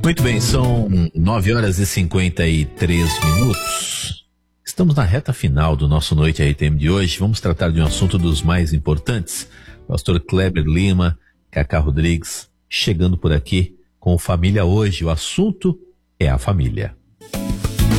Muito bem, são 9h53. Estamos na reta final do nosso Noite RTM de hoje. Vamos tratar de um assunto dos mais importantes. Pastor Kleber Lima, Cacá Rodrigues, chegando por aqui com o Família Hoje. O assunto é a família.